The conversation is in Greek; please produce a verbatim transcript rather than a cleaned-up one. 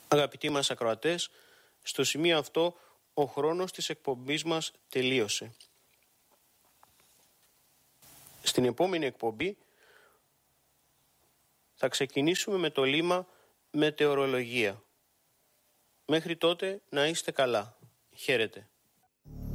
Αγαπητοί μας ακροατές, στο σημείο αυτό ο χρόνος της εκπομπής μας τελείωσε. Στην επόμενη εκπομπή θα ξεκινήσουμε με το λίμα μετεωρολογία. Μέχρι τότε να είστε καλά. Χαίρετε.